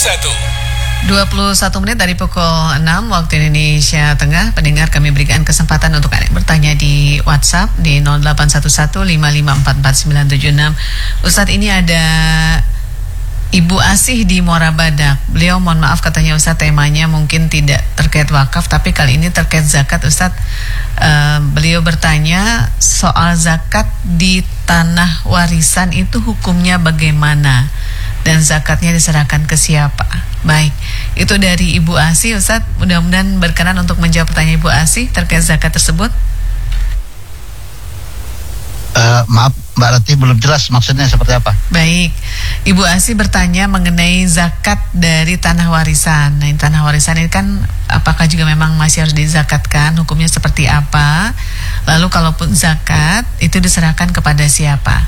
21 menit dari pukul 6 waktu Indonesia Tengah. Pendengar, kami berikan kesempatan untuk Anda bertanya di WhatsApp di 081155449976. Ustadz, ini ada Ibu Asih di Muara Badak. Beliau mohon maaf, katanya Ustadz, temanya mungkin tidak terkait wakaf, tapi kali ini terkait zakat. Ustadz, beliau bertanya soal zakat di tanah warisan itu hukumnya bagaimana, dan zakatnya diserahkan ke siapa? Baik, itu dari Ibu Asih. Ustadz, mudah-mudahan berkenan untuk menjawab pertanyaan Ibu Asih terkait zakat tersebut. Maaf Mbak Rati, belum jelas maksudnya seperti apa. Baik, Ibu Asih bertanya mengenai zakat dari tanah warisan. Nah, tanah warisan ini kan apakah juga memang masih harus dizakatkan? Hukumnya seperti apa? Lalu kalaupun zakat itu diserahkan kepada siapa?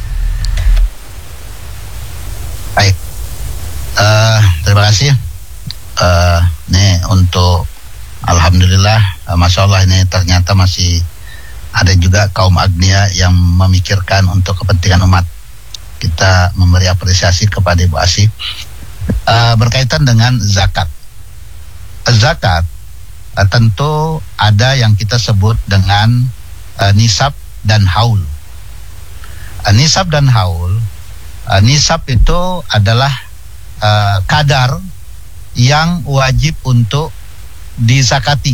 Baik, terima kasih. Nih untuk alhamdulillah, masya Allah, ini ternyata masih ada juga kaum agnia yang memikirkan untuk kepentingan umat. Kita memberi apresiasi kepada Ibu Asih. Berkaitan dengan zakat. Zakat tentu ada yang kita sebut dengan nisab dan haul. Nisab dan haul. Nisab itu adalah kadar yang wajib untuk dizakati.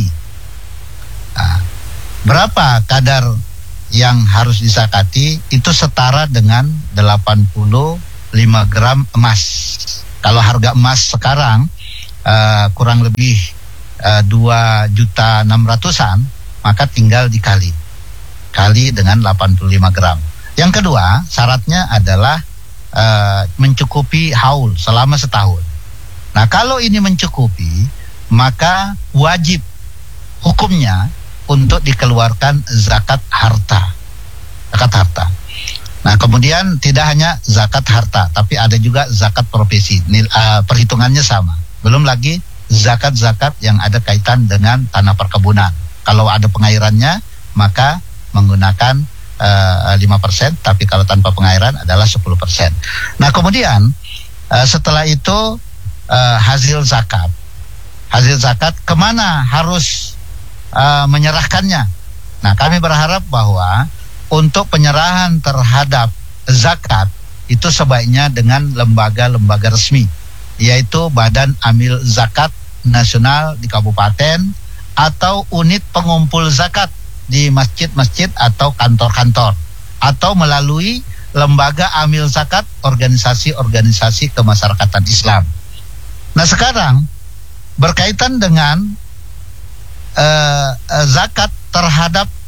Berapa kadar yang harus disakati? Itu setara dengan 85 gram emas. Kalau harga emas sekarang kurang lebih 2.600.000-an, maka tinggal kali dengan 85 gram. Yang kedua, syaratnya adalah mencukupi haul selama setahun. Nah, kalau ini mencukupi, maka wajib hukumnya untuk dikeluarkan zakat harta. Nah, kemudian tidak hanya zakat harta, tapi ada juga zakat profesi. Perhitungannya sama. Belum lagi zakat-zakat yang ada kaitan dengan tanah perkebunan. Kalau ada pengairannya, maka menggunakan 5%, tapi kalau tanpa pengairan adalah 10%. Nah, kemudian setelah itu hasil zakat kemana harus menyerahkannya? Nah, kami berharap bahwa untuk penyerahan terhadap zakat itu sebaiknya dengan lembaga-lembaga resmi, yaitu Badan Amil Zakat Nasional di kabupaten atau unit pengumpul zakat di masjid-masjid atau kantor-kantor, atau melalui lembaga amil zakat organisasi-organisasi kemasyarakatan Islam. Nah, sekarang berkaitan dengan zakat terhadap